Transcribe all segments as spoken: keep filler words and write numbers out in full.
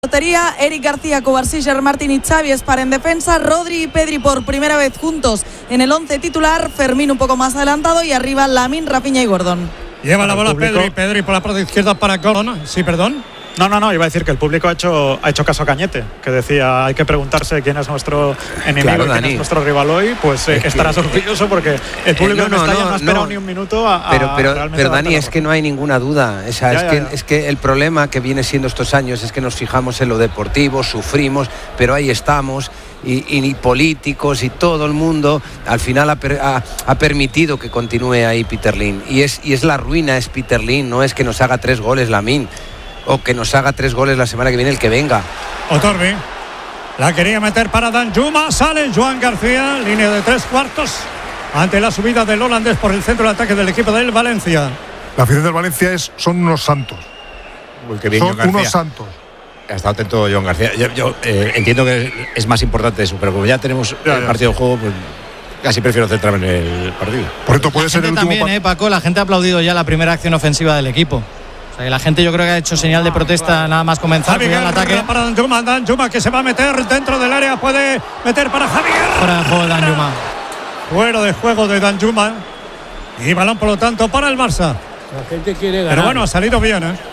Portería, Eric García, Covarsí, Gerard Martín y Xavi Espar en defensa, Rodri y Pedri por primera vez juntos en el once titular, Fermín un poco más adelantado y arriba Lamine, Rafinha y Gordon. Lleva la bola Pedri, Pedri por la parte izquierda para Gordon. Sí, perdón. No, no, no, iba a decir que el público ha hecho, ha hecho caso a Cañete, que decía hay que preguntarse quién es nuestro enemigo claro, y quién Dani. es nuestro rival hoy, pues eh, Es que, estarás orgulloso porque el público eh, no, no, no, no, no, no ha esperado no. ni un minuto a, a pero, pero, pero Dani, es razón. que no hay ninguna duda. O sea, Ya, es, ya, que, ya. es que el problema que viene siendo estos años es que nos fijamos en lo deportivo, sufrimos, pero ahí estamos. Y, y políticos y todo el mundo al final ha, per, ha, ha permitido que continúe ahí Peter Lim. Y es, y es la ruina, es Peter Lim, no es que nos haga tres goles Lamine o que nos haga tres goles la semana que viene el que venga. Otorbi la quería meter para Danjuma, sale Joan García, línea de tres cuartos ante la subida del holandés por el centro de ataque del equipo del Valencia. La afición del Valencia es, son unos santos. Uy, qué bien, son Joan García. unos santos. Ha estado atento Joan García. Yo, yo eh, entiendo que es más importante eso, pero como ya tenemos Ya, el ya. partido de juego, pues casi prefiero centrarme en el partido. Por esto puede ser el último también, par- eh, Paco, la gente ha aplaudido ya la primera acción ofensiva del equipo. O sea, que la gente yo creo que ha hecho señal de protesta nada más comenzar. Javi Cuidado el Guerra ataque. para Danjuma, Danjuma que se va a meter dentro del área, puede meter para Javier. Fuera de juego de Danjuma. Fuera de juego de Danjuma. Y balón, por lo tanto, para el Barça. La gente quiere ganar. Pero bueno, ha salido bien, ¿eh?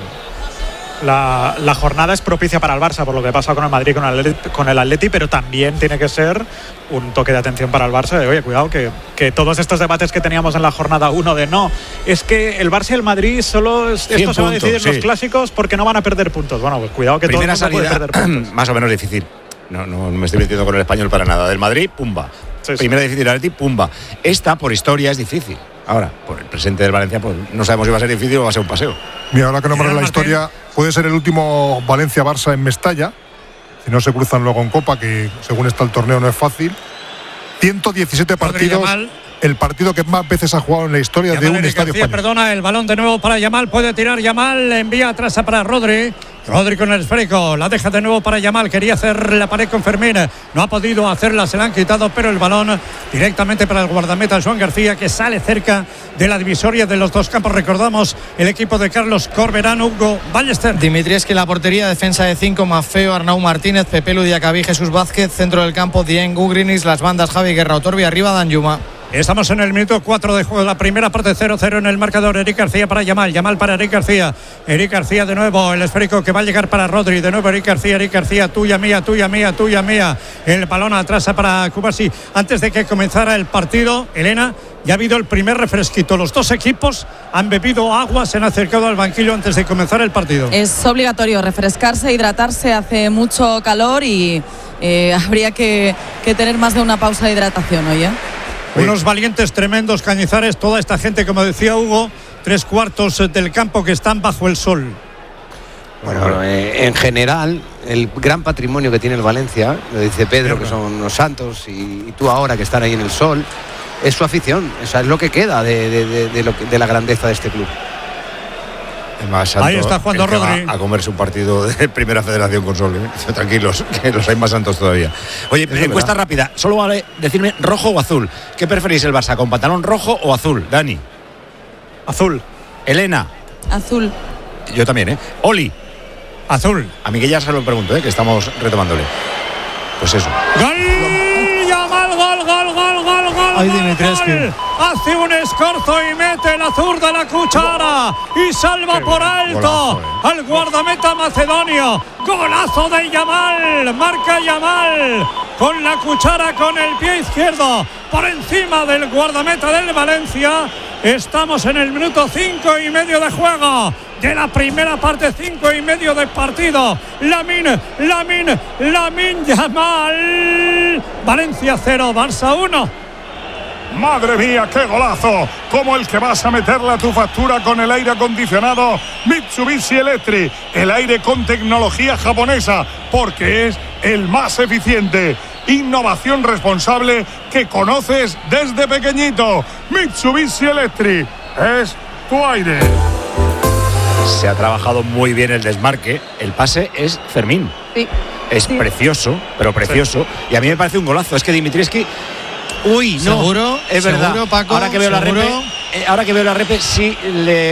La, la jornada es propicia para el Barça por lo que pasa con el Madrid, con el Atleti, con el Atleti, pero también tiene que ser un toque de atención para el Barça de, oye, cuidado, que, que todos estos debates que teníamos en la jornada uno de no, es que el Barça y el Madrid solo es, esto se va a decidir en puntos, los sí. clásicos porque no van a perder puntos. Bueno, pues cuidado que Primera todo el mundo puede salida, perder puntos. más o menos difícil. No, no, no me estoy metiendo con el español para nada. Del Madrid, pumba. Sí, sí. Primera difícil, Atleti, pumba. Esta, por historia, es difícil. Ahora, por el presente del Valencia, pues no sabemos si va a ser difícil o va a ser un paseo. Mira, ahora que nombran la Martín. historia, puede ser el último Valencia-Barça en Mestalla, si no se cruzan luego en Copa, que según está el torneo no es fácil. ciento diecisiete partidos, Yamal. el partido que más veces ha jugado en la historia Yamal, de un Eric estadio García, español. perdona, el balón de nuevo para Yamal, puede tirar Yamal, envía atrás para Rodri. Rodri con el esférico, la deja de nuevo para Yamal, quería hacer la pared con Fermín, no ha podido hacerla, se la han quitado, pero el balón directamente para el guardameta Joan García, que sale cerca de la divisoria de los dos campos. Recordamos el equipo de Carlos Corberán, Hugo Ballester. Dimitrievski en la portería, defensa de cinco, Maffeo, Arnau Martínez, Pepe Ludiacabí, Jesús Vázquez, centro del campo, Dieng, Gugrinis, las bandas Javi Guerra, Otorbi, arriba Danjuma. Estamos en el minuto cuatro de juego, la primera parte cero cero en el marcador. Eric García para Yamal, Yamal para Eric García. Eric García de nuevo, el esférico que va a llegar para Rodri. De nuevo Eric García, Eric García, tuya mía, tuya mía, tuya mía. El balón atrás para Cubarsí. Antes de que comenzara el partido, Elena, ya ha habido el primer refresquito. Los dos equipos han bebido agua, se han acercado al banquillo antes de comenzar el partido. Es obligatorio refrescarse, hidratarse, hace mucho calor y eh, habría que, que tener más de una pausa de hidratación hoy, ¿eh? Unos valientes tremendos Cañizares, toda esta gente, como decía Hugo, tres cuartos del campo que están bajo el sol. Bueno, eh, en general, el gran patrimonio que tiene el Valencia, lo dice Pedro, que son los santos, y, y tú ahora que están ahí en el sol, es su afición. O sea, es lo que queda de, de, de, de, lo que, de la grandeza de este club. Más santo, Ahí está jugando el que va Rodri. a comerse un partido de Primera Federación con Sol, ¿eh? Tranquilos, que los hay más santos todavía. Oye, encuesta rápida, solo vale decirme rojo o azul. ¿Qué preferís el Barça, con pantalón rojo o azul? Dani. Azul. Elena. Azul. Yo también, ¿eh? Oli. Azul. A Miguel ya se lo pregunto, ¿eh? Que estamos retomándole. Pues eso. ¡Gol! Yamal, gol, gol, gol, gol, gol. Ay, gol, Dimitrievski. gol. Hace un escorzo y mete la zurda la cuchara y salva por alto Golazo, eh. al guardameta macedonio. Golazo de Yamal, marca Yamal con la cuchara con el pie izquierdo por encima del guardameta del Valencia. Estamos en el minuto cinco y medio de juego de la primera parte, cinco y medio de partido. Lamine, Lamine, Lamine Yamal. Valencia cero, Barça uno. Madre mía, qué golazo, como el que vas a meterle a tu factura con el aire acondicionado Mitsubishi Electric, el aire con tecnología japonesa, porque es el más eficiente. Innovación responsable que conoces desde pequeñito. Mitsubishi Electric es tu aire. Se ha trabajado muy bien el desmarque. El pase es Fermín. Sí. Es Sí. precioso, pero precioso. Sí. Y a mí me parece un golazo. Es que Dimitrievski. Uy, no. ¿Seguro? Es verdad. ¿Seguro, Paco? Ahora que veo ¿Seguro? la repe, eh, ahora que veo la repe, sí le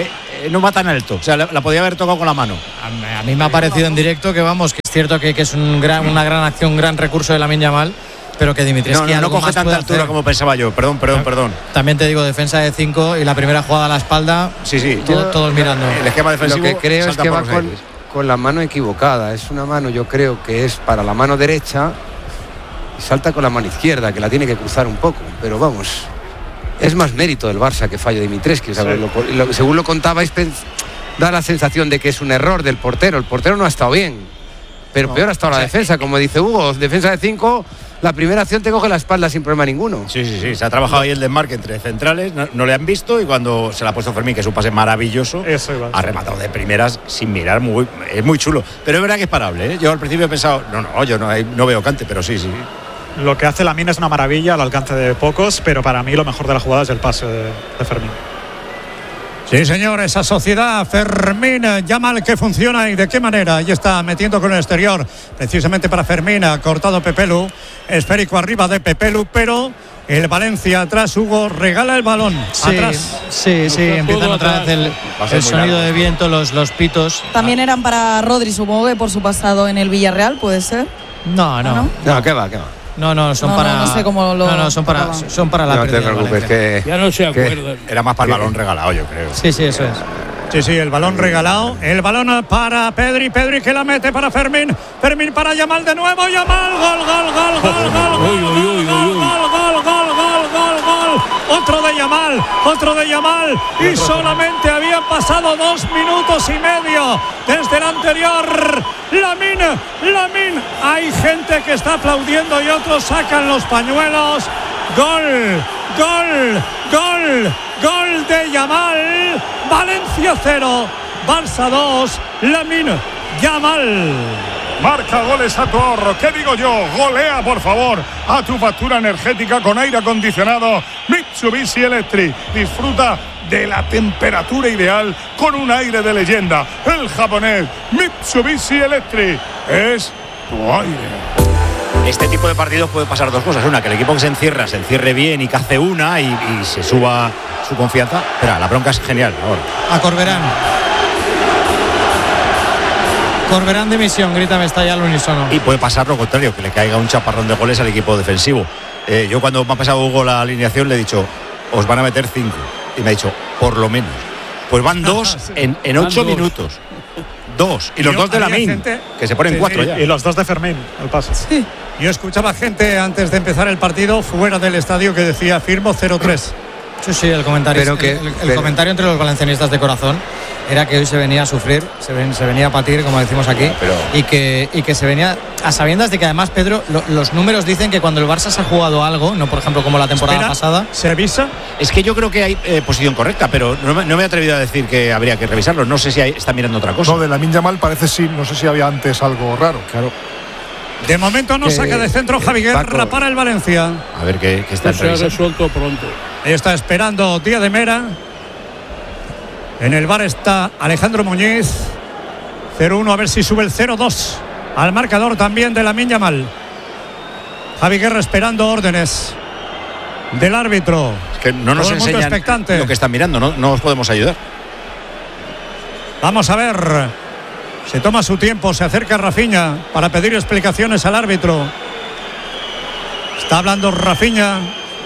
no va tan alto. O sea, la, la podía haber tocado con la mano. A, a mí me ha parecido en directo que vamos, que es cierto que, que es un gran, una gran acción, un gran recurso de Lamine Yamal, pero que Dimitrescu no, no, no coge tanta altura hacer. Como pensaba yo. Perdón, perdón, no, perdón. También te digo, defensa de cinco y la primera jugada a la espalda. Sí, sí. Todo, yo, todos mirando. El esquema defensivo. Lo que creo es que va con, con la mano equivocada. Es una mano, yo creo que es para la mano derecha y salta con la mano izquierda, que la tiene que cruzar un poco. Pero vamos, es más mérito del Barça que fallo de Dimitrescu. Sí. Lo, lo, según lo contabais, da la sensación de que es un error del portero. El portero no ha estado bien, pero no, peor ha estado la o sea, defensa, como dice Hugo. Defensa de cinco. La primera acción te coge la espalda sin problema ninguno. Sí, sí, sí. Se ha trabajado ahí el desmarque entre centrales, no, no le han visto, y cuando se la ha puesto Fermín, que es un pase maravilloso, Eso iba, ha rematado de primeras sin mirar, muy, es muy chulo. Pero es verdad que es parable, ¿eh? Yo al principio he pensado, no, no, yo no, no veo cante, pero sí, sí. Lo que hace Lamine es una maravilla al alcance de pocos, pero para mí lo mejor de la jugada es el pase de, de Fermín. Sí, señor, esa sociedad Fermín Yamal que funciona y de qué manera. Ahí está metiendo con el exterior, precisamente para Fermín, ha cortado Pepelu, esférico arriba de Pepelu, pero el Valencia atrás, Hugo, regala el balón. Sí, atrás. Sí, sí, empiezan otra vez el, el sonido de viento, los, los pitos. También eran para Rodri, supongo que por su pasado en el Villarreal, ¿puede ser? No, no. No, no, qué va, qué va. No, no, son no, para. No, no sé cómo lo. No, no, son para, son para la no pérdida. No te preocupes, que. Ya no se acuerdan. Era más para el balón regalado, yo creo. Sí, sí, eso es. Sí, sí, el balón regalado. El balón para Pedri. Pedri que la mete para Fermín. Fermín para Yamal de nuevo. Yamal. Gol, gol, gol, gol, gol. Gol, gol, gol, gol, gol, gol, gol. Otro de Yamal. Otro de Yamal. Y solamente habían pasado dos minutos y medio desde el anterior. Lamine, Lamine. Hay gente que está aplaudiendo y otros sacan los pañuelos. Gol, gol, gol, gol de Yamal. Valencia cero, Barça dos, Lamine Yamal. Marca goles a tu ahorro. ¿Qué digo yo? Golea, por favor, a tu factura energética con aire acondicionado Mitsubishi Electric. Disfruta de la temperatura ideal con un aire de leyenda. El japonés Mitsubishi Electric es tu aire. Este tipo de partidos puede pasar dos cosas. Una, que el equipo que se encierra se encierre bien y cace una y, y se suba su confianza. Espera, la bronca es genial ahora. A Corberán. Corberán de misión, grita Mestalla al unísono. Y puede pasar lo contrario, que le caiga un chaparrón de goles al equipo defensivo. Eh, yo cuando me ha pasado Hugo la alineación le he dicho, os van a meter cinco. Y me ha dicho, por lo menos. Pues van dos sí. en, en ocho dos. minutos. Dos. Y los Yo, dos de Lamine, que se ponen sí, cuatro sí, ya. Y los dos de Fermín, el pase. Sí. Yo escuchaba gente antes de empezar el partido fuera del estadio que decía firmo cero tres. Sí, sí, el comentario, pero que, el, el pero... comentario entre los valencianistas de corazón era que hoy se venía a sufrir, se, ven, se venía a patir, como decimos aquí, pero... y, que, y que se venía a sabiendas de que además, Pedro, lo, los números dicen que cuando el Barça se ha jugado algo, no por ejemplo como la temporada Espera, pasada. ¿Se avisa? Es que yo creo que hay eh, posición correcta, pero no me, no me he atrevido a decir que habría que revisarlo. No sé si hay, está mirando otra cosa. No, de Lamine Yamal parece sí, no sé si había antes algo raro. Claro. De momento no saca de centro Javi Guerra para el Valencia. A ver qué, qué está no se ha resuelto pronto. Está esperando Díaz de Mera. En el bar está Alejandro Muñiz. cero uno, a ver si sube el cero dos al marcador también de Lamine Yamal. Javi Guerra esperando órdenes del árbitro. Es que no nos enseñan expectante. Lo que están mirando, no, no os podemos ayudar. Vamos a ver. Se toma su tiempo, se acerca Rafinha para pedir explicaciones al árbitro. Está hablando Rafinha.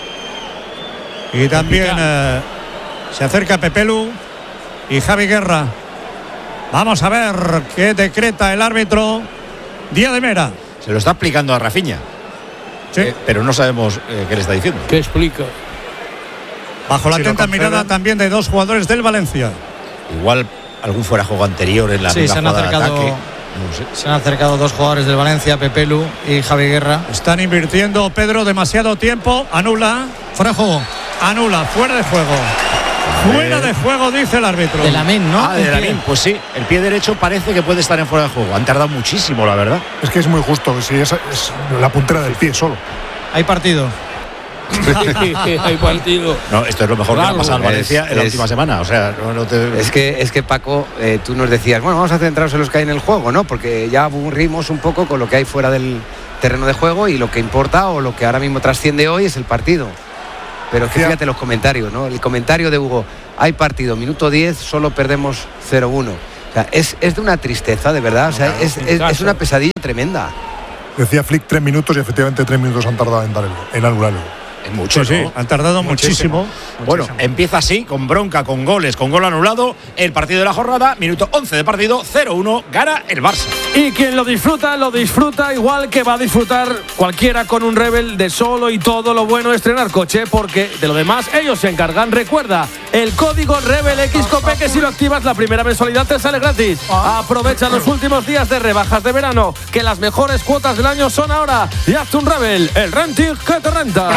Y también eh, se acerca Pepelu y Javi Guerra. Vamos a ver qué decreta el árbitro Díaz de Mera. Se lo está explicando a Rafinha. Sí. Eh, pero no sabemos eh, qué le está diciendo. ¿Qué explica? Bajo la si atenta mirada también de dos jugadores del Valencia. Igual algún fuera juego anterior en la sí, se han acercado, de ataque. No sé. Se han acercado dos jugadores del Valencia, Pepelu y Javi Guerra. Están invirtiendo, Pedro, demasiado tiempo. Anula. Fuera de juego. Anula, fuera de juego. Fuera de juego, dice el árbitro. De Lamine, ¿no? Ah, de Lamine, pues sí. El pie derecho parece que puede estar en fuera de juego. Han tardado muchísimo, la verdad. Es que es muy justo. Si es, es la puntera del pie solo. Hay partido. Hay partido. No, esto es lo mejor claro, que ha pasado en Valencia es, en la es, última semana. O sea, no, no te... es que es que Paco, eh, tú nos decías, bueno, vamos a centrarnos en los que hay en el juego, ¿no? Porque ya aburrimos un poco con lo que hay fuera del terreno de juego y lo que importa o lo que ahora mismo trasciende hoy es el partido. Pero es que fíjate los comentarios, ¿no? El comentario de Hugo, hay partido, minuto diez, solo perdemos cero uno. O sea, es, es de una tristeza, de verdad. O sea, es, es, es una pesadilla tremenda. Decía Flick tres minutos y efectivamente tres minutos han tardado en dar el, en anularlo. Es mucho, sí, ¿no? sí, han tardado muchísimo. muchísimo. Bueno, empieza así, con bronca, con goles, con gol anulado. El partido de la jornada, minuto once de partido, cero uno, gana el Barça. Y quien lo disfruta, lo disfruta igual que va a disfrutar cualquiera con un Rebel de solo y todo lo bueno es estrenar coche, porque de lo demás ellos se encargan. Recuerda, el código Rebel X Cope, que si lo activas la primera mensualidad te sale gratis. Aprovecha los últimos días de rebajas de verano, que las mejores cuotas del año son ahora. Y hazte un Rebel, el renting que te renta.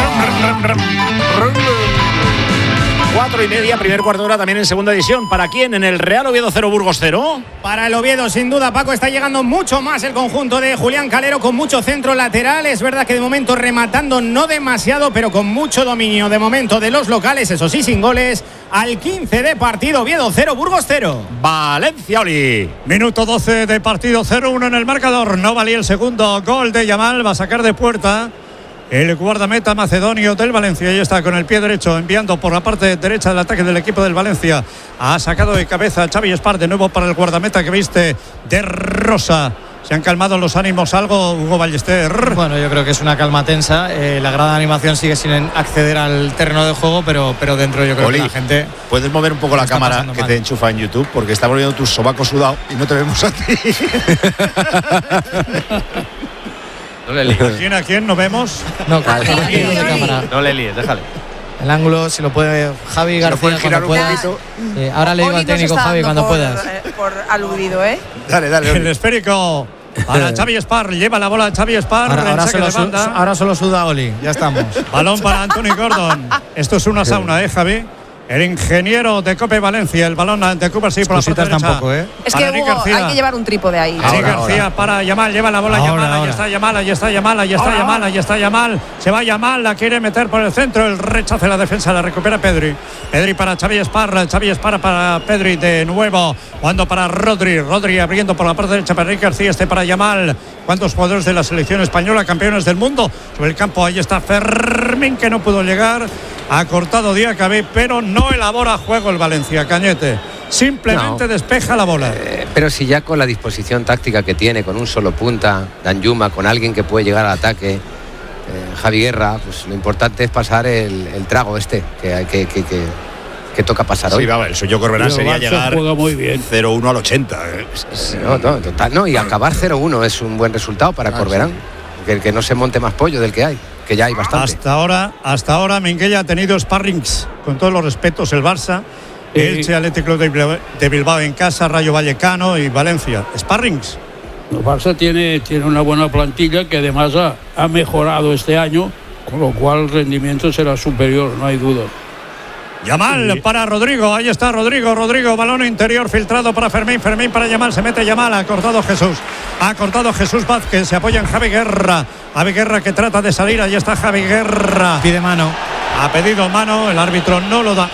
Cuatro y media, primer cuarto de hora también en segunda división. ¿Para quién? En el Real Oviedo cero, Burgos cero. Para el Oviedo, sin duda, Paco, está llegando mucho más el conjunto de Julián Calero, con mucho centro lateral. Es verdad que de momento rematando no demasiado, pero con mucho dominio de momento de los locales, eso sí, sin goles. Al quince de partido, Oviedo cero, Burgos cero. Valencia, Oli. Minuto doce de partido, cero uno en el marcador. No valía el segundo gol de Yamal, va a sacar de puerta el guardameta macedonio del Valencia. Y está con el pie derecho enviando por la parte derecha del ataque del equipo del Valencia. Ha sacado de cabeza Xavi Espar, de nuevo para el guardameta que viste de rosa. ¿Se han calmado los ánimos algo, Hugo Ballester? Bueno, yo creo que es una calma tensa. Eh, la grada de animación sigue sin acceder al terreno de juego, pero, pero dentro yo creo Oli, que la gente... ¿puedes mover un poco la cámara que mal. te enchufa en YouTube? Porque está volviendo tus sobacos sudados y no te vemos a ti. No le líes. ¿Quién a quién no vemos? No, no, de cámara. No le líes, déjale. El ángulo, si lo puede Javi Si lo García puedes girar cuando un puedas. poquito. Sí, ahora le digo Oli al nos técnico, está Javi, dando cuando por, puedas. eh, por aludido, ¿eh? Dale, dale. El Oli. esférico para Xavi Espar. Lleva la bola Xavi Espar. Ahora, en ahora, saque solo, de su- banda. ahora solo suda Oli, ya estamos. Balón para Anthony Gordon. Esto es una sauna, ¿eh, Javi? El ingeniero de Cope Valencia. El balón de Cuba sí por la parte Cositas derecha. tampoco, ¿eh? Es Para que Eric Hugo, García. hay que llevar un trípode ahí. Eric Ahora, García ahora. para Yamal, lleva la bola Ahora, Yamal, ahí ahora. está Yamal, ahí está Yamal, ahí está Yamal, ahí está Yamal, se va Yamal, la quiere meter por el centro, el rechace la defensa, la recupera Pedri. Pedri para Xavi Espar, Xavi Espar para Pedri de nuevo, cuando para Rodri, Rodri abriendo por la parte derecha para Eric García, este para Yamal. ¿Cuántos jugadores de la selección española, campeones del mundo? Sobre el campo, ahí está Fermín, que no pudo llegar, ha cortado Diacabí, pero no elabora juego el Valencia, Cañete. Simplemente No. despeja la bola. Eh, pero si ya con la disposición táctica que tiene, con un solo punta, Danjuma, con alguien que puede llegar al ataque, eh, Javi Guerra, pues lo importante es pasar el, el trago este, que, que, que, que, que toca pasar hoy. Sí, va, el suyo Corberán Pero sería Barça llegar juega muy bien. cero uno al ochenta. ¿eh? No, no, total, no, y acabar cero uno es un buen resultado para Ah, Corberán. Que, que no se monte más pollo del que hay, que ya hay bastante. Hasta ahora, hasta ahora Minguella ha tenido sparrings, con todos los respetos, el Barça, Eh, Elche, Atlético de Bilbao, de Bilbao en casa, Rayo Vallecano y Valencia. Sparrings. El Barça tiene, tiene una buena plantilla que además ha, ha mejorado este año, con lo cual el rendimiento será superior, no hay duda. Yamal para Rodrigo, ahí está Rodrigo, Rodrigo, balón interior filtrado para Fermín, Fermín para Yamal, se mete Yamal, ha cortado Jesús, ha cortado Jesús Vázquez, se apoya en Javi Guerra, Javi Guerra que trata de salir, ahí está Javi Guerra. Pide mano. Ha pedido mano, el árbitro no lo da.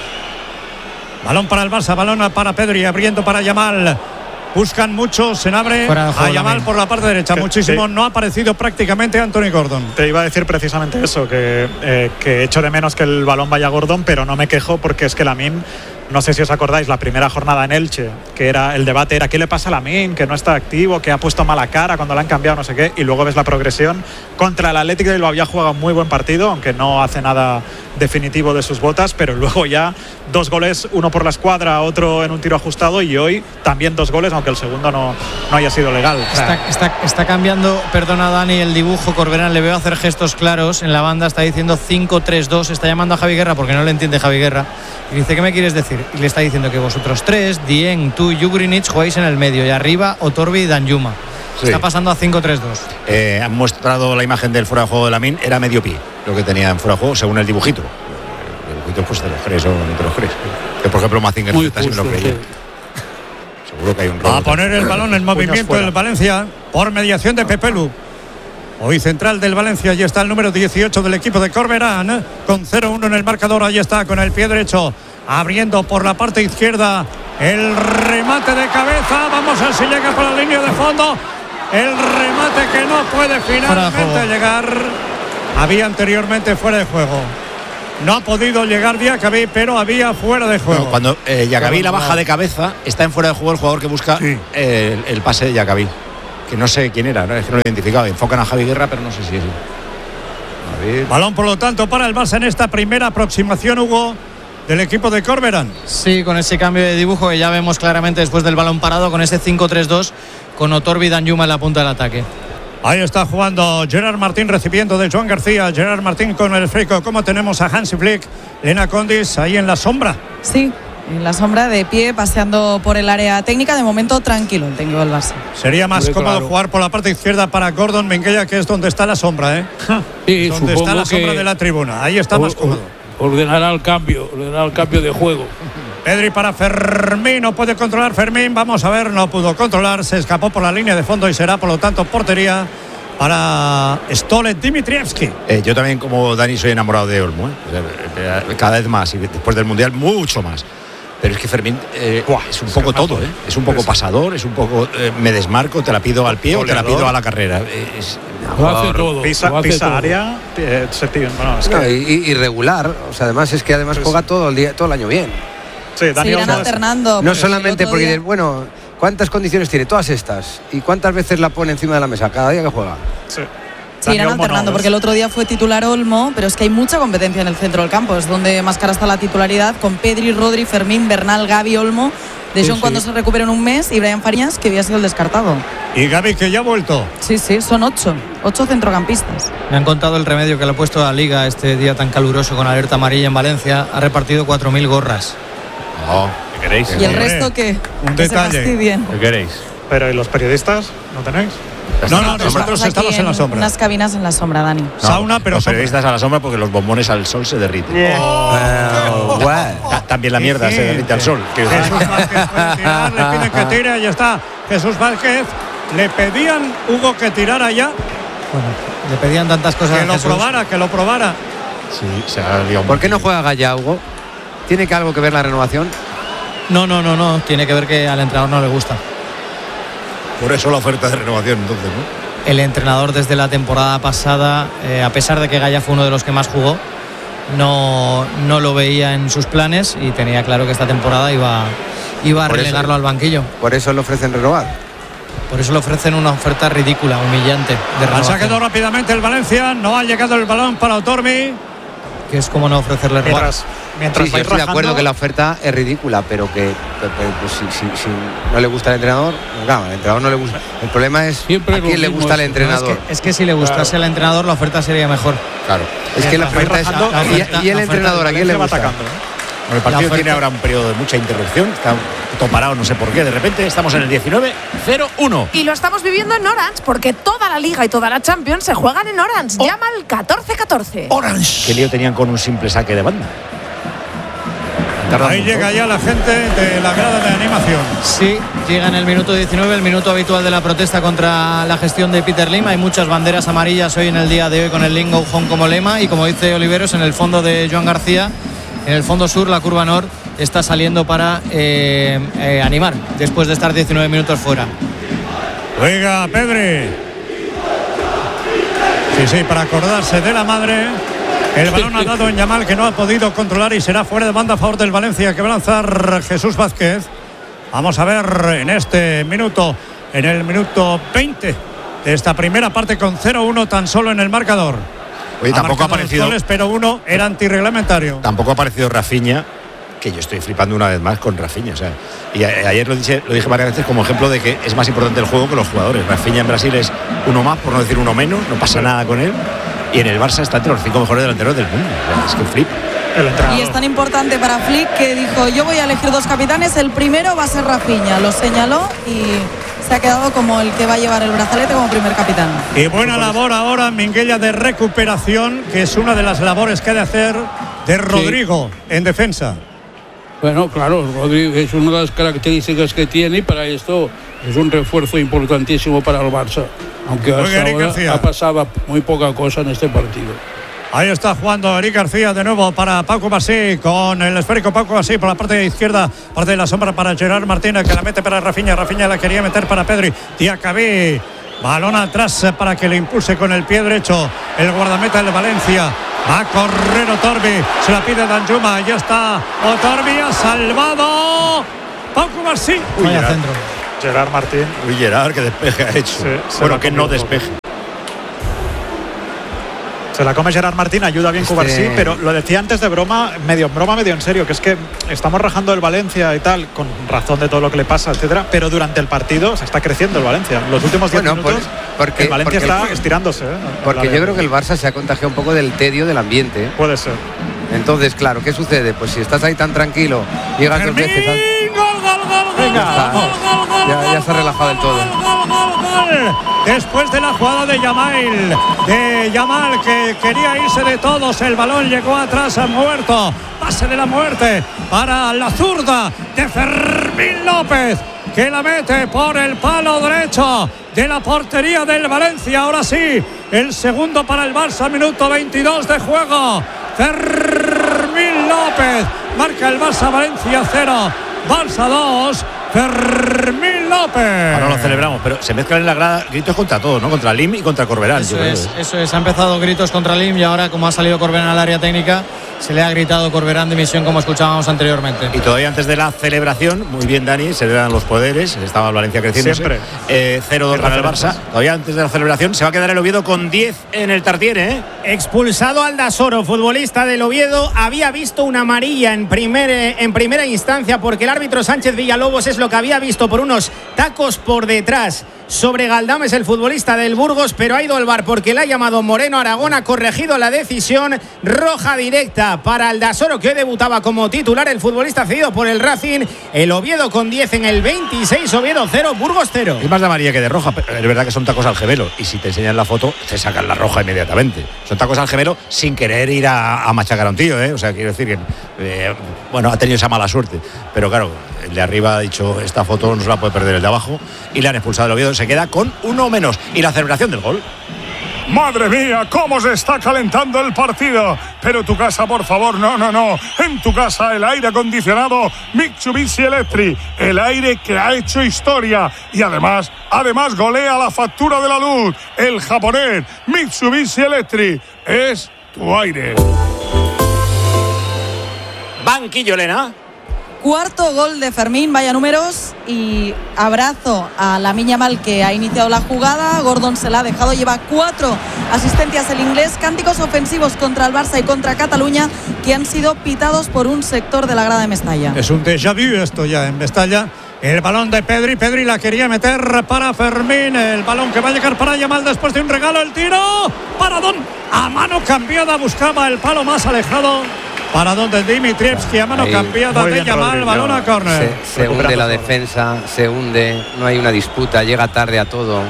Balón para el Barça, balón para Pedri, abriendo para Yamal. Buscan mucho, se abre a Yamal por la parte derecha. Que, Muchísimo, sí. no ha aparecido prácticamente Anthony Gordon. Te iba a decir precisamente eso, que, eh, que echo de menos que el balón vaya a Gordon, pero no me quejo porque es que Lamine, no sé si os acordáis, la primera jornada en Elche, que era el debate era ¿qué le pasa a Lamine? Que no está activo, que ha puesto mala cara cuando le han cambiado, no sé qué, y luego ves la progresión. Contra el Atlético de Bilbao había jugado un muy buen partido, aunque no hace nada definitivo de sus botas, pero luego ya dos goles, uno por la escuadra, otro en un tiro ajustado, y hoy también dos goles, aunque el segundo no, no haya sido legal. O sea, Está, está, está cambiando, perdona Dani, el dibujo. Corberán le veo hacer gestos claros en la banda, está diciendo cinco tres dos, está llamando a Javi Guerra porque no le entiende Javi Guerra y dice ¿qué me quieres decir? Y le está diciendo que vosotros tres, Dieng, tú y Jugrinic jugáis en el medio y arriba Otorbi y Danjuma. Sí. Está pasando a cinco tres dos. Eh, han mostrado la imagen del fuera de juego de Lamine, era medio pie lo que tenía en fuera de juego según el dibujito. El dibujito pues te lo crees o no te lo crees. Que por ejemplo Mazinger Muy sí me lo justo, creía. sí. Seguro que hay un Va robo. a poner el balón en movimiento el Valencia por mediación de Pepelu. Hoy central del Valencia, allí está el número dieciocho del equipo de Corberán, con cero uno en el marcador, ahí está con el pie derecho, abriendo por la parte izquierda, el remate de cabeza, vamos a ver si llega por la línea de fondo, el remate que no puede finalmente llegar, había anteriormente fuera de juego. No ha podido llegar Diacabí, pero había fuera de juego. No, cuando eh, Diacabí la baja de cabeza, está en fuera de juego el jugador que busca sí. el, el pase de Diacabí. Que no sé quién era, ¿no? Es que no lo he identificado. Enfocan a Javi Guerra, pero no sé si es él. A ver. Balón, por lo tanto, para el Barça en esta primera aproximación, Hugo, del equipo de Corberán. Sí, con ese cambio de dibujo que ya vemos claramente después del balón parado, con ese cinco tres dos, con Otorbi Danjuma en la punta del ataque. Ahí está jugando Gerard Martín, recibiendo de Joan García. Gerard Martín con el frico. Como tenemos a Hansi Flick, Lena Condis ahí en la sombra. Sí, en la sombra, de pie, paseando por el área técnica. De momento tranquilo el técnico del Barça. Sería más Muy cómodo claro. jugar por la parte izquierda para Gordon Menguella, que es donde está la sombra, ¿eh? Sí, donde está la sombra de la tribuna. Ahí está más cómodo. Ordenará el cambio, ordenará el cambio de juego. Pedri para Fermín, no puede controlar Fermín. Vamos a ver, no pudo controlar. Se escapó por la línea de fondo y será, por lo tanto, portería para Stole Dimitrievski. Eh, yo también, como Dani, soy enamorado de Olmo, ¿eh? Cada vez más, y después del Mundial mucho más. Pero es que Fermín eh, Buah, es un poco todo, ¿eh? Es un poco pasador, es un poco eh, me desmarco, te la pido al pie o te la pido a la carrera. Es, lo hace todo, pisa, lo hace pisa todo. área, eh, se tira, bueno, es No, que, y, y regular, o sea, además es que además pues, juega todo el día, todo el año bien. sí, Dani Seguirán Olmo es- alternando. No porque solamente el otro porque día- dices, bueno, ¿cuántas condiciones tiene? Todas estas. ¿Y cuántas veces la pone encima de la mesa? Cada día que juega. sí. Sí, irán Dani Olmo alternando, no, porque el otro día fue titular Olmo, pero es que hay mucha competencia en el centro del campo. Es donde más cara está la titularidad, con Pedri, Rodri, Fermín, Bernal, Gavi, Olmo. De Jong sí. cuando se recupera en un mes y Brian Fariñas, que había sido el descartado. Y Gavi, que ya ha vuelto. Sí, sí, son ocho. Ocho centrocampistas. Me han contado el remedio que le ha puesto a la Liga este día tan caluroso con alerta amarilla en Valencia. Ha repartido cuatro mil gorras. Oh, ¿Qué queréis? ¿Y el Hombre, resto qué? un Que se detalle. fastidien. ¿Qué queréis? Pero ¿y los periodistas? ¿No tenéis? No, no, nosotros aquí estamos en la sombra. Unas cabinas en la sombra, Dani. No, Sauna, pero los sombra. periodistas a la sombra porque los bombones al sol se derriten. Oh, guau. Ta- También la mierda se derrite al sol. quiero decir. Jesús Vázquez puede tirar, le piden que tire, ahí está Jesús Vázquez. Le pedían, Hugo, que tirara ya, Bueno, le pedían tantas cosas que a lo Jesús. probara, que lo probara. Sí, se ha liado ¿Por qué no mucho. juega Gaya, Hugo? ¿Tiene que algo que ver la renovación? No, no, no, no. Tiene que ver que al entrenador no le gusta. Por eso la oferta de renovación, entonces, ¿no? El entrenador desde la temporada pasada, eh, a pesar de que Gaya fue uno de los que más jugó, no, no lo veía en sus planes y tenía claro que esta temporada iba, iba a Por eso- relegarlo al banquillo. Por eso le ofrecen renovar. Por eso le ofrecen una oferta ridícula, humillante, de Ha renovación, sacado rápidamente el Valencia, no ha llegado el balón para Otormi. que es como no ofrecerle renovar. Mientras, mientras Sí, yo vais estoy de acuerdo rajando- que la oferta es ridícula, pero que pero, pero, pues, si, si- si no le gusta al entrenador, pues, claro, al entrenador no le gusta. El problema es Siempre a lo quién le mismo gusta al es- No, es, entrenador. que, es que si le gustase al entrenador, la oferta sería mejor. Claro. Es que la la pregunta es, oferta- la ¿y- oferta- ¿y, el la oferta entrenador a quién le va gusta? atacando, ¿eh? El partido La oferta- tiene ahora un periodo de mucha interrupción. Está todo parado, no sé por qué. De repente estamos en el diecinueve cero uno. Y lo estamos viviendo en Orange, porque toda la Liga y toda la Champions se juegan en Orange. Llama al catorce catorce. Orange. ¿Qué lío tenían con un simple saque de banda? Ahí llega ya la gente de la grada de animación. Sí, llega en el minuto diecinueve, el minuto habitual de la protesta contra la gestión de Peter Lim. Hay muchas banderas amarillas hoy en el día de hoy con el Lim Go Home como lema. Y como dice Oliveros, en el fondo de Joan García, en el fondo sur, la curva norte está saliendo para eh, eh, animar después de estar diecinueve minutos fuera. Oiga, Pedri. Sí, sí, para acordarse de la madre. El balón ha dado en Yamal, que no ha podido controlar y será fuera de banda a favor del Valencia, que va a lanzar Jesús Vázquez. Vamos a ver en este minuto, en el minuto veinte de esta primera parte, con cero uno tan solo en el marcador. Oye, tampoco ha marcado dos aparecido. goles, pero uno era antirreglamentario. Tampoco ha aparecido Rafinha, que yo estoy flipando una vez más con Rafinha. O sea, y a- ayer lo dije, lo dije varias veces como ejemplo de que es más importante el juego que los jugadores. Rafinha en Brasil es uno más, por no decir uno menos, no pasa nada con él. Y en el Barça está entre los cinco mejores delanteros del mundo. O sea, es que flip. El entrenador. Y es tan importante para Flick que dijo, yo voy a elegir dos capitanes, el primero va a ser Rafinha. Lo señaló y se ha quedado como el que va a llevar el brazalete como primer capitán. Y buena labor ahora, Minguella, de recuperación, que es una de las labores que ha de hacer de Rodrigo en defensa. Bueno, claro, Rodrigo es una de las características que tiene y para esto es un refuerzo importantísimo para el Barça. Aunque Muy bien, hasta Eric ahora García. ha pasado muy poca cosa en este partido. Ahí está jugando Eric García de nuevo para Paco Basí, con el esférico Paco Basí por la parte izquierda, parte de la sombra para Gerard Martínez, que la mete para Rafinha. Rafinha la quería meter para Pedri. Diacabí, balón atrás para que le impulse con el pie derecho el guardameta del Valencia, Va a correr Otorbi. Se la pide Danjuma. Ya está Otorbi. Ha salvado Pau Cubarsí. Vaya centro. Gerard Martín. Uy, Gerard, que despeje ha hecho. Sí, bueno, que no despeje. Se la come Gerard Martín, ayuda bien este... Cubarsí, pero lo decía antes de broma, medio en broma, medio en serio, que es que estamos rajando el Valencia y tal, con razón de todo lo que le pasa, etcétera, pero durante el partido se está creciendo el Valencia. Los últimos diez bueno, minutos por, porque, el Valencia porque, está estirándose. ¿eh? Porque yo creo que el Barça se ha contagiado un poco del tedio del ambiente. ¿eh? Puede ser. Entonces, claro, ¿qué sucede? Pues si estás ahí tan tranquilo, llegas dos veces... Al... ¡Gol, gol, gol, Venga, gol, gol, gol, gol, ya, ya se ha relajado del todo. Gol, gol, gol. Después de la jugada de Yamal, de Yamal que quería irse de todos, el balón llegó atrás, ha muerto. Pase de la muerte para la zurda de Fermín López, que la mete por el palo derecho de la portería del Valencia. Ahora sí, el segundo para el Barça, minuto veintidós de juego. Fermín López marca el Barça, Valencia cero, Barça dos. Fermín López. Ahora lo celebramos, pero se mezclan en la grada gritos contra todos, ¿no? Contra Lim y contra Corberán. Eso es, eso es. Ha empezado gritos contra Lim y ahora, como ha salido Corberán al área técnica, se le ha gritado Corberán dimisión, como escuchábamos anteriormente. Y todavía antes de la celebración, muy bien, Dani, se le dan los poderes. Estaba Valencia creciendo. Siempre. Eh, cero dos para el Barça. Todavía antes de la celebración se va a quedar el Oviedo con diez en el Tartiere, ¿eh? Expulsado Aldasoro, futbolista del Oviedo, había visto una amarilla en, primer, en primera instancia porque el árbitro Sánchez Villalobos es lo que había visto por unos tacos por detrás sobre Galdames, el futbolista del Burgos, pero ha ido al V A R porque le ha llamado Moreno. Aragón ha corregido la decisión, roja directa para Aldasoro, que hoy debutaba como titular, el futbolista cedido por el Racing. El Oviedo con diez en el veintiséis, Oviedo cero, Burgos cero. Es más de amarilla que de roja, pero es verdad que son tacos al gemelo, y si te enseñan la foto te sacan la roja inmediatamente. Son tacos al gemelo sin querer ir a, a machacar a un tío, ¿eh? O sea, quiero decir que eh, bueno, ha tenido esa mala suerte, pero claro, el de arriba ha dicho esta foto no se la puede perder el de abajo, y le han expulsado el Oviedo. Se queda con uno menos. Y la celebración del gol. Madre mía, cómo se está calentando el partido. Pero tu casa, por favor, no, no, no. En tu casa el aire acondicionado Mitsubishi Electric, el aire que ha hecho historia y además, además golea la factura de la luz. El japonés Mitsubishi Electric es tu aire. Banquillo, Elena. Cuarto gol de Fermín, vaya números, y abrazo a Lamine Yamal, que ha iniciado la jugada. Gordon se la ha dejado, lleva cuatro asistencias el inglés. Cánticos ofensivos contra el Barça y contra Cataluña que han sido pitados por un sector de la grada de Mestalla. Es un déjà vu esto ya en Mestalla. El balón de Pedri, Pedri la quería meter para Fermín, el balón que va a llegar para Yamal después de un regalo, el tiro, paradón, a mano cambiada, buscaba el palo más alejado. Paradón de Dimitrievski, a mano ahí, cambiada de Yamal, balón a córner. Se, se hunde la defensa, se hunde, no hay una disputa, llega tarde a todo.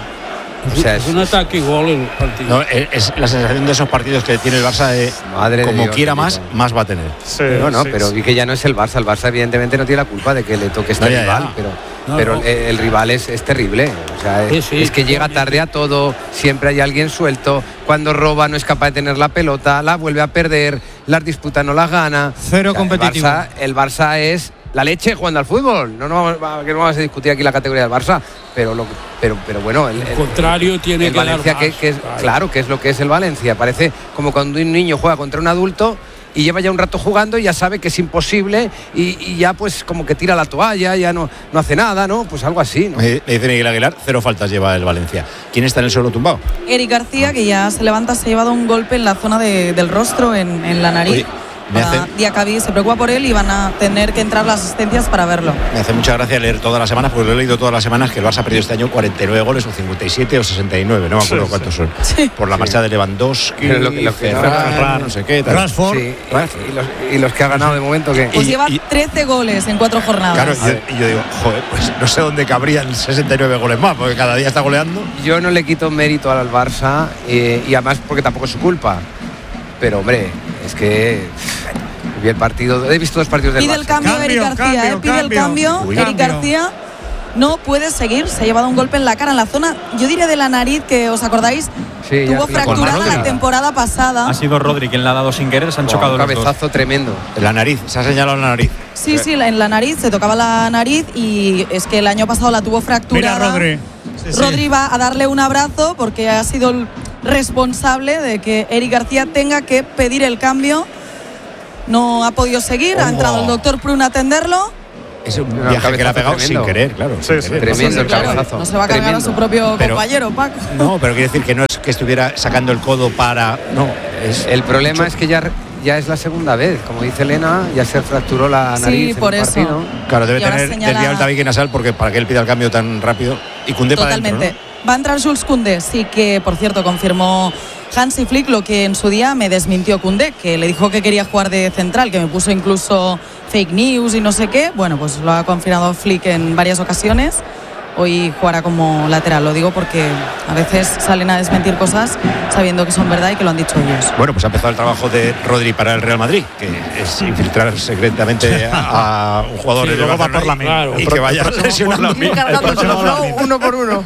O sea, es, es un ataque igual el partido. No, es, es la sensación de esos partidos que tiene el Barça de Madre como de Dios, quiera más, Dios. más va a tener. Sí, no, no, sí, pero sí. que ya no es el Barça. El Barça evidentemente no tiene la culpa de que le toque este no, ya, rival, ya. pero, no, pero no. El, el rival es, es terrible. O sea, sí, sí, es que llega tarde a todo, siempre hay alguien suelto. Cuando roba no es capaz de tener la pelota, la vuelve a perder, las disputas no las gana. Cero o sea, competitivo. El Barça, el Barça es la leche jugando al fútbol. No, no, que no vamos a discutir aquí la categoría del Barça, pero lo, pero, pero bueno, el, el contrario el, tiene el que Valencia dar que, más, que es claro. claro que es lo que es el Valencia. Parece como cuando un niño juega contra un adulto y lleva ya un rato jugando y ya sabe que es imposible y, y ya pues como que tira la toalla, ya no, no hace nada, ¿no? Pues algo así, ¿no? Me dice Miguel Aguilar, cero faltas lleva el Valencia. ¿Quién está en el suelo tumbado? Eric García, que ya se levanta, se ha llevado un golpe en la zona de, del rostro, en, en la nariz. Oye, me hace... Diacabí se preocupa por él y van a tener que entrar las asistencias para verlo. Me hace mucha gracia leer todas las semanas, porque lo he leído todas las semanas, que el Barça ha perdido este año cuarenta y nueve goles o cincuenta y siete o sesenta y nueve, no me acuerdo sí, cuántos sí. son. Sí. Por la sí. marcha de Lewandowski, lo que, lo que Ferran, no, no sé qué, Rashford. Sí. Y, los, y los que ha ganado de momento, ¿qué? Pues y, lleva y, trece goles en cuatro jornadas. Claro, y yo, y yo digo, joder, pues no sé dónde cabrían sesenta y nueve goles más, porque cada día está goleando. Yo no le quito mérito al Barça, eh, y además porque tampoco es su culpa. Pero, hombre, es que... Vi el partido, he visto dos partidos del Pide Barça. el cambio, cambio Eric García, cambio, eh, pide cambio. el cambio. Uy, Eric cambio. García no puede seguir, se ha llevado un golpe en la cara, en la zona, yo diría de la nariz, que os acordáis, sí, tuvo ya, fracturada la temporada pasada. Ha sido Rodri quien la ha dado sin querer, se han wow, chocado un los cabezazo dos. tremendo. En la nariz, se ha señalado en la nariz. Sí, sí, en la nariz, se tocaba la nariz y es que el año pasado la tuvo fracturada. Mira, Rodri. Sí, Rodri sí. va a darle un abrazo porque ha sido el responsable de que Eric García tenga que pedir el cambio. No ha podido seguir, oh, ha entrado el doctor Prun a atenderlo. Es un no, viaje que le ha pegado tremendo. sin querer, claro. Sí, sí, tremendo el claro, cabezazo. No se va a cargar tremendo. a su propio pero, compañero, Paco. No, pero quiere decir que no es que estuviera sacando el codo para... No, es el problema mucho. es que ya... Ya es la segunda vez, como dice Elena, ya se fracturó la nariz. Sí, por en un eso. partido. Claro, debe tener señala... desviado el tabique nasal porque para que él pida el cambio tan rápido. Y Koundé para adentro, ¿no? Va a entrar Jules Koundé, sí que, por cierto, confirmó Hansi Flick lo que en su día me desmintió Koundé, que le dijo que quería jugar de central, que me puso incluso fake news y no sé qué. Bueno, pues lo ha confirmado Flick en varias ocasiones. Hoy jugará como lateral, lo digo porque a veces salen a desmentir cosas sabiendo que son verdad y que lo han dicho ellos. Bueno, pues ha empezado el trabajo de Rodri para el Real Madrid, que es infiltrar secretamente a, a un jugador sí, de va por la claro, y que vaya lesionando uno por uno.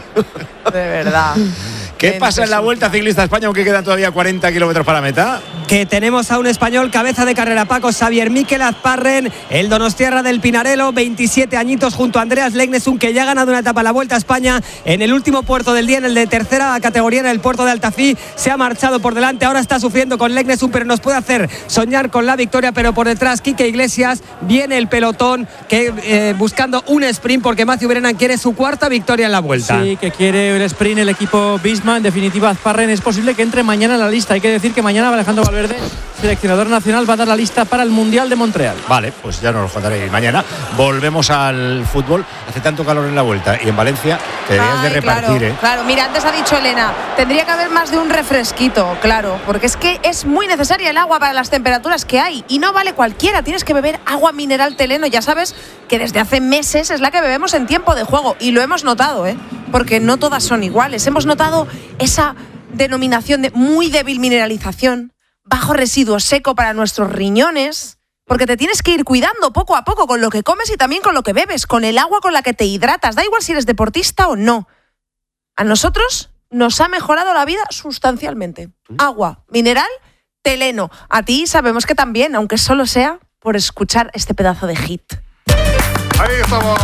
De verdad. ¿Qué pasa en la Vuelta Ciclista a España, aunque quedan todavía cuarenta kilómetros para meta? Que tenemos a un español, cabeza de carrera, Paco, Xavier Miquel Azparren, el donostiarra del Pinarello, veintisiete añitos, junto a Andreas Legnesund, que ya ha ganado una etapa a la Vuelta a España en el último puerto del día, en el de tercera categoría, en el puerto de Altafí. Se ha marchado por delante, ahora está sufriendo con Legnesund, pero nos puede hacer soñar con la victoria. Pero por detrás, Quique Iglesias, viene el pelotón, que eh, buscando un sprint, porque Matthew Brennan quiere su cuarta victoria en la Vuelta. Sí, que quiere el sprint el equipo Bisma. En definitiva, Azparren es posible que entre mañana en la lista. Hay que decir que mañana Alejandro Valverde, seleccionador nacional, va a dar la lista para el Mundial de Montreal. Vale, pues ya nos lo contaré mañana. Volvemos al fútbol. Hace tanto calor en la Vuelta y en Valencia te deberías de repartir, claro, ¿eh? Claro, mira, antes ha dicho Elena, tendría que haber más de un refresquito, claro, porque es que es muy necesaria el agua para las temperaturas que hay y no vale cualquiera. Tienes que beber agua mineral Teleno. Ya sabes que desde hace meses es la que bebemos en tiempo de juego y lo hemos notado, ¿eh? Porque no todas son iguales. Hemos notado esa denominación de muy débil mineralización, bajo residuo seco para nuestros riñones, porque te tienes que ir cuidando poco a poco con lo que comes y también con lo que bebes, con el agua con la que te hidratas, da igual si eres deportista o no. A nosotros nos ha mejorado la vida sustancialmente. Agua mineral Teleno. A ti sabemos que también, aunque solo sea por escuchar este pedazo de hit. Ahí estamos.